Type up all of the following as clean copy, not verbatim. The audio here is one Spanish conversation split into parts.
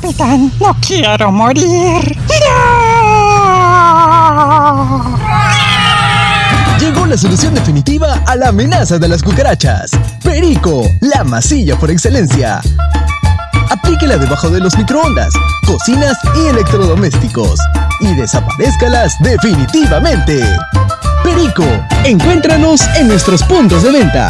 capitán, no quiero morir. Llegó la solución definitiva a la amenaza de las cucarachas. Perico, la masilla por excelencia. Aplíquela debajo de los microondas, cocinas y electrodomésticos y desaparezcalas definitivamente. Perico, encuéntranos en nuestros puntos de venta.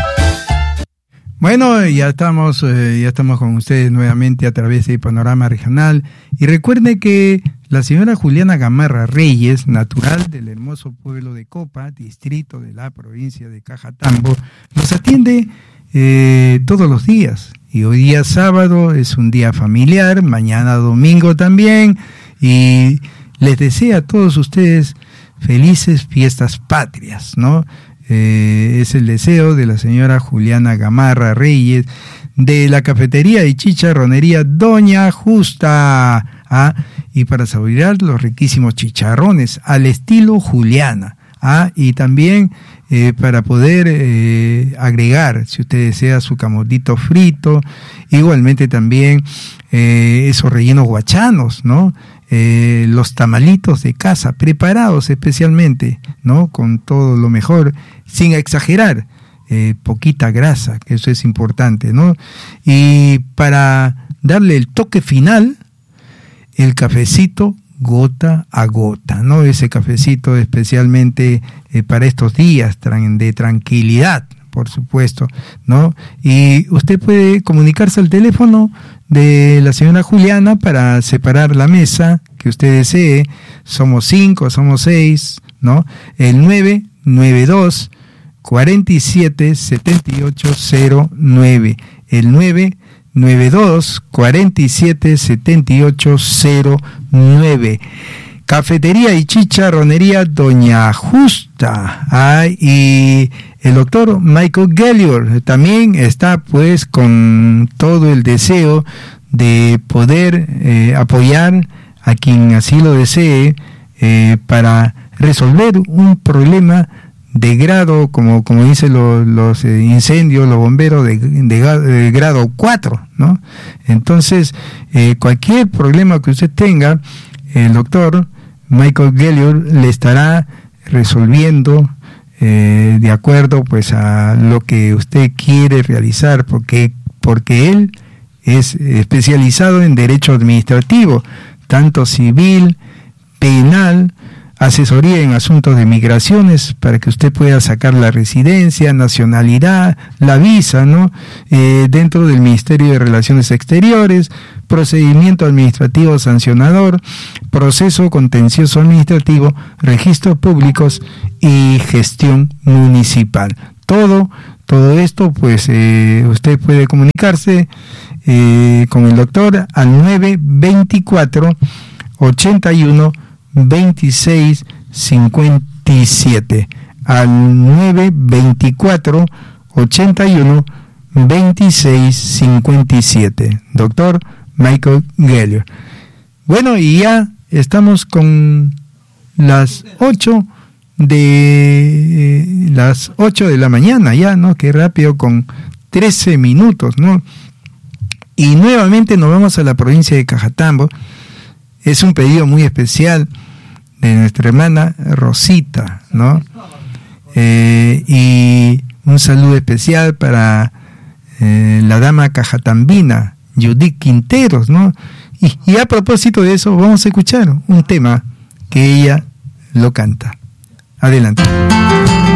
Bueno, ya estamos con ustedes nuevamente a través de Panorama Regional. Y recuerde que la señora Juliana Gamarra Reyes, natural del hermoso pueblo de Copa, distrito de la provincia de Cajatambo, nos atiende todos los días. Y hoy día sábado es un día familiar, mañana domingo también. Y les desea a todos ustedes felices fiestas patrias, ¿no? Es el deseo de la señora Juliana Gamarra Reyes de la cafetería y chicharronería Doña Justa, y para saborear los riquísimos chicharrones al estilo Juliana, y también para poder agregar, si usted desea, su camotito frito, igualmente también esos rellenos guachanos, ¿no? Los tamalitos de casa, preparados especialmente, ¿no? Con todo lo mejor, sin exagerar, poquita grasa, que eso es importante, ¿no? Y para darle el toque final, el cafecito gota a gota, ¿no? Ese cafecito especialmente para estos días de tranquilidad, por supuesto, ¿no? Y usted puede comunicarse al teléfono de la señora Juliana para separar la mesa que usted desee. Somos 5, somos 6, ¿no? El 992 47 7809. El 992 47 7809. Cafetería y chicharronería Doña Justa. Y el doctor Michael Gellior también está pues con todo el deseo de poder apoyar a quien así lo desee para resolver un problema de grado, como dicen los incendios, los bomberos de grado 4, ¿no? Entonces, cualquier problema que usted tenga, el doctor Michael Gellior le estará resolviendo de acuerdo pues a lo que usted quiere realizar, porque él es especializado en derecho administrativo, tanto civil, penal, asesoría en asuntos de migraciones para que usted pueda sacar la residencia, nacionalidad, la visa, ¿no? Dentro del Ministerio de Relaciones Exteriores, procedimiento administrativo sancionador, proceso contencioso administrativo, registros públicos y gestión municipal. Todo esto, pues, usted puede comunicarse con el doctor al 924 81 26 57, al 924 81 26 57, doctor Michael Gellior. Bueno, y ya estamos con las 8 de la mañana ya, ¿no? Qué rápido, con 13 minutos, ¿no? Y nuevamente nos vamos a la provincia de Cajatambo. Es un pedido muy especial de nuestra hermana Rosita, ¿no? Y un saludo especial para la dama cajatambina, Judith Quinteros, ¿no? Y a propósito de eso, vamos a escuchar un tema que ella lo canta. Adelante.